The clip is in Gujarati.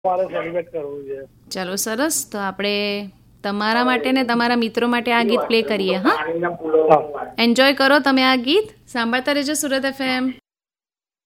મારે સેલિબ્રેટ કરવું છે. ચલો સરસ. તો આપણે તમારા માટે ને તમારા મિત્રો માટે આ ગીત પ્લે કરીએ. હા, એન્જોય કરો તમે આ ગીત. સાંભળતા રહેજો સુરત FM.